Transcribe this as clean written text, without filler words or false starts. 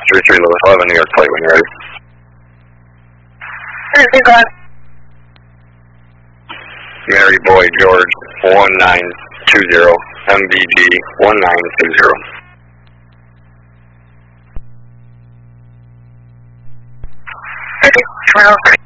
33 Lewis 11, New York plate when you're ready. Go ahead. Mary Boy George 1920, MBG 1920. Okay, tomorrow.